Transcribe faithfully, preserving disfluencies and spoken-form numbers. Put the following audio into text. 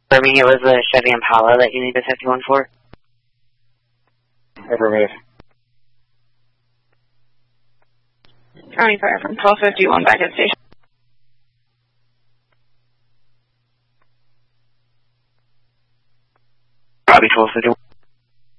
Confirming it was a Chevy Impala that you needed fifty-one for? Affirmative. County Fire from twelve fifty-one back at station. Robbie twelve fifty-one.